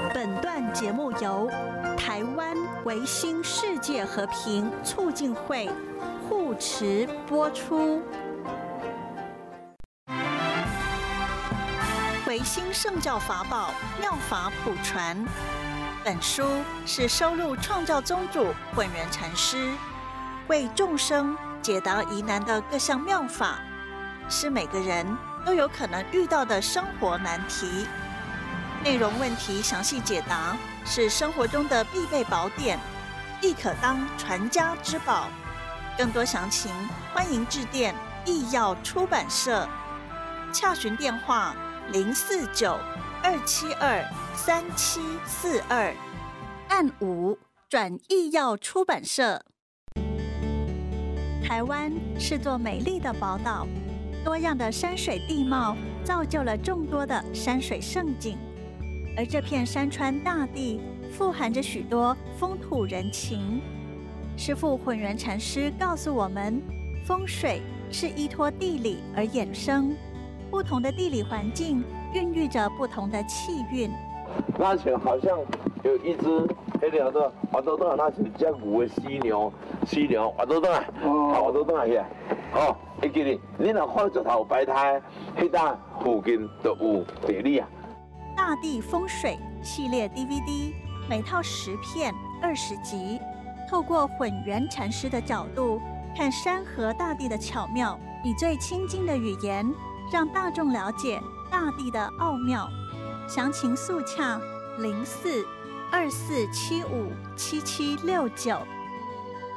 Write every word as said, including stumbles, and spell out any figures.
本段节目由台湾维新世界和平促进会护持播出。维新圣教法宝妙法普传，本书是收录创教宗主混元禅师为众生解答疑难的各项妙法，是每个人都有可能遇到的生活难题。内容问题详细解答，是生活中的必备宝典，亦可当传家之宝。更多详情，欢迎致电义耀出版社，洽询电话零四九二七二三七四二，按五转义耀出版社。台湾是座美丽的宝岛，多样的山水地貌造就了众多的山水胜景，而这片山川大地富含着许多风土人情。师父混元禅师告诉我们，风水是依托地理而衍生，不同的地理环境孕育着不同的气运。 那像好像有一只迄条的滑倒倒，那是只牛的犀牛，犀牛滑倒倒来，滑倒倒来起来。哦，会记哩，你若看石头摆摊，迄搭附近就有地理啊。 大地风水系列 D V D， 每套十片，二十集，透过混元禅师的角度看山河大地的巧妙，以最亲近的语言让大众了解大地的奥妙。详情速洽零四二四七五七七六九。